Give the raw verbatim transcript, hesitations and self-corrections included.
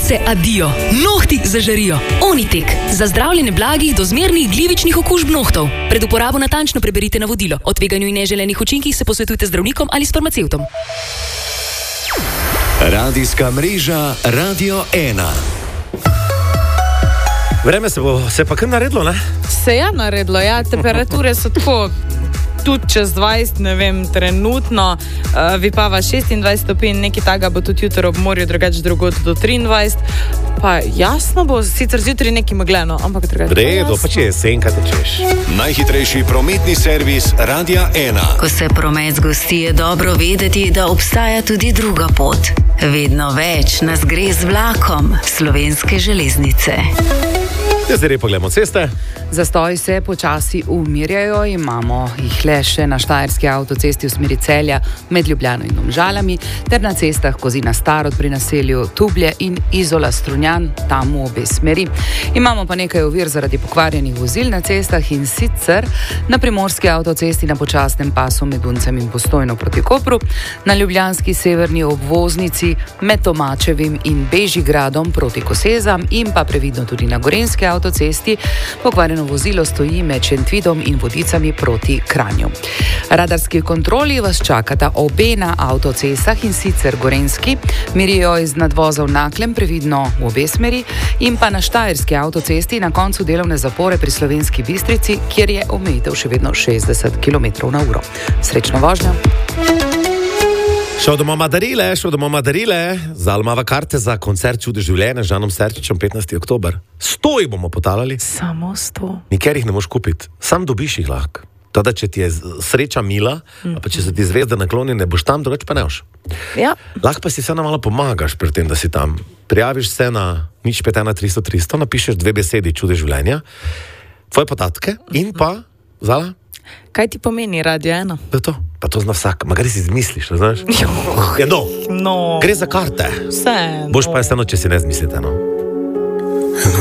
Ustnice adijo, nohti zažarijo. Onitek. Za zdravljenje blagih do zmernih glivičnih okužb nohtov. Pred uporabo natančno preberite navodilo. O tveganju in neželenih učinkih se posvetujte z zdravnikom ali s farmacevtom. Radijska mreža Radio ena. Vreme se bo se pa kar naredilo, ne? Se je naredilo, ja, temperature so tako tudi čez dvajset, ne vem, trenutno, uh, vipava šestindvajset stopinj, nekaj taga bo tudi jutro ob morju, drugače drugod do triindvajset, pa jasno bo, sicer zjutraj nekaj megleno, ampak drugače. Redo, pa če je jesen, kaj tečeš. Najhitrejši prometni servis Radia ena. Ko se promet zgosti, je dobro vedeti, da obstaja tudi druga pot. Vedno več nas gre z vlakom Slovenske železnice. Ja, zdaj pogledamo ceste. Zastoji se počasi umirjajo, imamo jih le še na štajerski avtocesti v smeri Celja med Ljubljano in Domžalami ter na cestah Kozina Starod pri naselju Tublje in Izola Strunjan, tam v obe smeri. Imamo pa nekaj ovir zaradi pokvarjenih vozil na cestah in sicer na primorski avtocesti na počasnem pasu med Uncem in Postojno proti Kopru, na ljubljanski severni obvoznici med Tomačevim in Bežigradom proti Kosezam in pa previdno tudi na gorenjski avtocesti pokvarjeno vozilo stoji med Šentvidom in Vodicami proti Kranju. Radarski kontroli vas čakata obe na avtocestah in sicer gorenjski, mirijo iz nadvoza v Naklem previdno v obe smeri in pa na štajerski avtocesti na koncu delovne zapore pri Slovenski Bistrici, kjer je omejitev še vedno šestdeset kilometrov na uro. Srečno vožnjo! Šel domov Madarile, šel domov Madarile, zalmava karte za koncert Čude življenja z Žanom Serčičem petnajstega oktober. Sto jih bomo potalali. Samo sto. Nikjer jih ne moš kupiti, sam dobiš jih lahko. Tada, če ti je sreča mila, mm. pa če se ti zvezda nakloni, ne boš tam, drugače pa ne boš. Ja. Lahko pa si se na malo pomagaš pri tem, da si tam. Prijaviš se na nič pet ena tristo tristo, napišeš dve besedi Čude življenja, tvoje podatke in pa, Zala? Kaj ti pomeni Radio ena? Da to, pa to zna vsak, magari si izmisliš, ne znaš? Ja, no, no. Gre za karte. Vse, Boš no. pa jaz eno, če si ne zmislite, no.